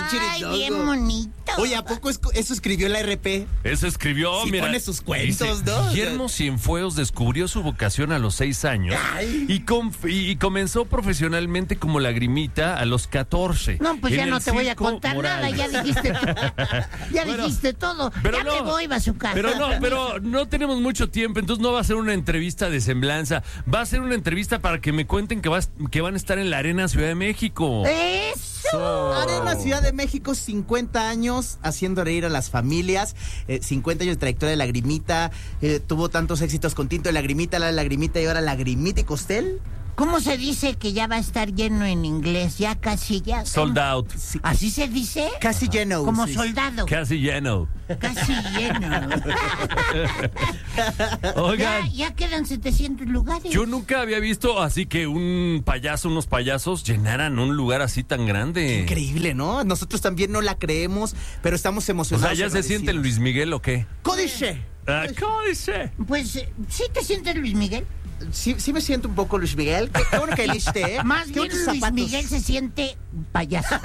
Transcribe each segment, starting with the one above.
chiridongo. Bien bonito. Oye, ¿a poco eso escribió la RP? Eso escribió, Sí, mira. pone sus cuentos, dice, ¿no? Guillermo Cienfuegos descubrió su vocación a los 6 años y comenzó profesionalmente como lagrimita a los 14. No, pues en ya el no te voy a Circo contar Morales. nada, ya dijiste todo. Ya Bueno, dijiste todo. pero Ya no, me voy, bazooka. Pero no tenemos mucho tiempo, entonces no va a ser una entrevista de semblanza. Va a ser una entrevista para que me cuenten que van a estar en la Arena Ciudad de México. ¡Eso! Arena Ciudad de México, 50 años haciendo reír a las familias, 50 años de trayectoria de Lagrimita, tuvo tantos éxitos con Tinto de Lagrimita, la Lagrimita y ahora Lagrimita y Costel. ¿Cómo se dice que ya va a estar lleno en inglés? Ya casi, ya. Sold out. Sí. ¿Así se dice? Casi lleno. Como sí. soldado. Casi lleno. Casi lleno. Oigan, Ya quedan 700 lugares. yo nunca había visto así que unos payasos llenaran un lugar así tan grande. Increíble, ¿no? Nosotros también no la creemos, pero estamos O emocionados. sea, ¿ya se siente Luis Miguel o qué? Códice. ¿Cómo dice? Pues, ¿sí te sientes Luis Miguel? Sí me siento un poco Luis Miguel. Qué bueno que elegiste, ¿eh? Más Qué bien bonitos Luis zapatos. Miguel se siente payaso.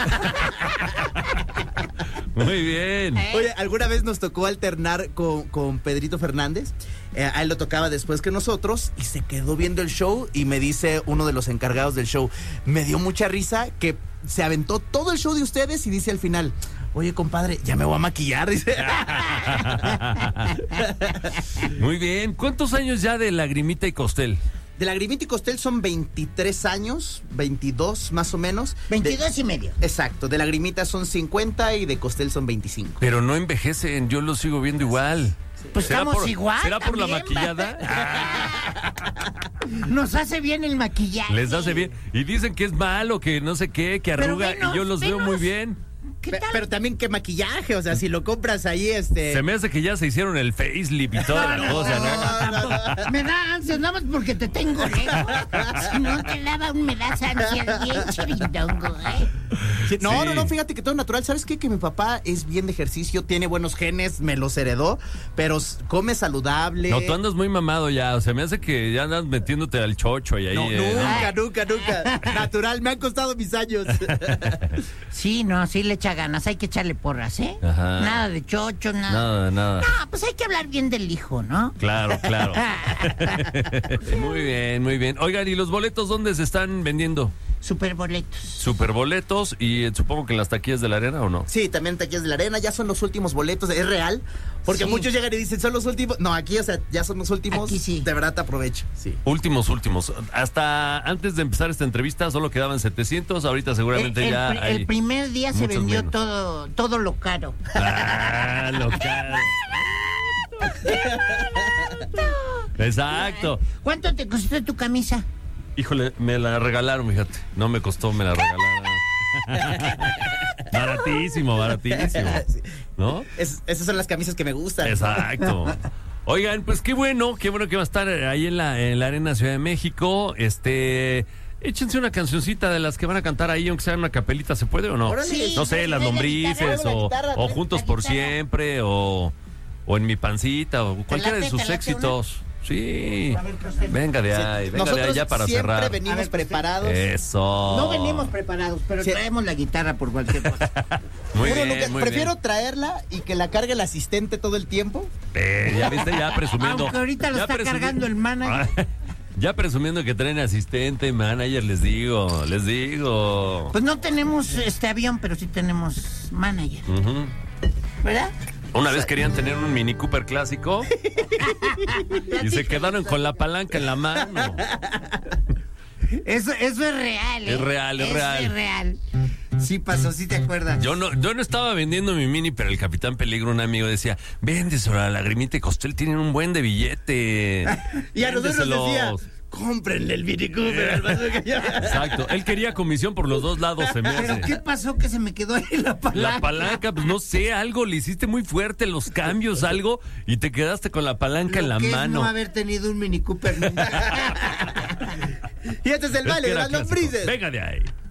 Muy bien. Oye, alguna vez nos tocó alternar con Pedrito Fernández. A él lo tocaba después que nosotros y se quedó viendo el show y me dice uno de los encargados del show, me dio mucha risa que se aventó todo el show de ustedes y dice al final, oye, compadre, ya me voy a maquillar, dice. Muy bien. ¿Cuántos años ya de Lagrimita y Costel? De Lagrimita y Costel son 23 años, 22 más o menos. 22 y medio. Exacto, de Lagrimita son 50 y de Costel son 25. Pero no envejecen, yo los sigo viendo igual. Pues estamos igual. ¿Será por la también, maquillada? Nos hace bien el maquillaje. Les hace bien. Y dicen que es malo, que no sé qué, que Pero arruga. venos, y yo los veo muy bien. ¿Qué tal? Pero también qué maquillaje, o sea, si lo compras ahí, Se me hace que ya se hicieron el facelift y toda la cosa, ¿no? Me da ansias, nada más porque te tengo lejos. Si no te daba me das ansias bien chiridongo, ¿eh? Sí, no, Sí. no, fíjate que todo natural. ¿Sabes qué? Que mi papá es bien de ejercicio, tiene buenos genes, me los heredó, pero come saludable. No, tú andas muy mamado ya. O sea, me hace que ya andas metiéndote al chocho y ahí. No, ¿no? nunca. Natural, me han costado mis años. Sí, no, sí le echa ganas, hay que echarle porras, ¿eh? Ajá. Nada de chocho, nada. Nada. No, pues hay que hablar bien del hijo, ¿no? Claro. Muy bien, muy bien. Oigan, ¿y los boletos dónde se están vendiendo? Superboletos. Superboletos y supongo que en las taquillas de la Arena, ¿o no? Sí, también Taquillas de la Arena, ya son los últimos boletos, es real, porque Sí. muchos llegan y dicen, son los últimos. No, aquí, o sea, ya son los últimos. Aquí sí. De verdad te aprovecho, sí. Últimos. Hasta antes de empezar esta entrevista solo quedaban 700, ahorita seguramente ya hay el primer día se muchos vendió menos. todo lo caro. Ah, lo caro. Exacto. ¿Cuánto te costó tu camisa? Híjole, me la regalaron, fíjate. No me costó, me la regalaron. Baratísimo. ¿No? Esas son las camisas que me gustan. Exacto. Oigan, pues qué bueno que va a estar ahí en la Arena Ciudad de México. Échense una cancioncita de las que van a cantar ahí, aunque sea una capelita, ¿se puede o no? Órale. Sí, No sé, Las trae la Lombrices guitarra, la guitarra, o trae Juntos la por guitarra. Siempre o En Mi Pancita o cualquiera de late, sus te late éxitos. Sí. A ver, Costel. Venga de ahí Nosotros ya para siempre cerrar. venimos A ver, preparados. Eso. No venimos preparados, pero Sí. traemos la guitarra por cualquier cosa. Muy Uno bien, nunca- muy prefiero bien. traerla y que la cargue el asistente todo el tiempo. Ya viste, ya presumiendo. Aunque ahorita lo Ya está cargando el manager. Ya presumiendo que traen asistente, manager, les digo. Pues no tenemos avión, pero sí tenemos manager, Ujú. ¿verdad? Una vez querían tener un Mini Cooper clásico y se quedaron con la palanca en la mano. Eso es real, ¿eh? Es real. Es real. Sí pasó, sí te acuerdas. Yo no estaba vendiendo mi Mini, pero el Capitán Peligro, un amigo, decía, véndeselo a Lagrimita y Costel, tienen un buen de billete. Y a nosotros nos decía, Véndeselos". cómprenle el Mini Cooper al bazooka. Exacto, él quería comisión por los dos lados, se me ¿Pero hace. qué pasó que se me quedó ahí la palanca? La palanca, pues no sé, algo, le hiciste muy fuerte los cambios, algo, y te quedaste con la palanca en la Lo que es mano. no haber tenido un Mini Cooper nunca. Y este es el Es baile que de era las clásico. lombrices. Venga de ahí.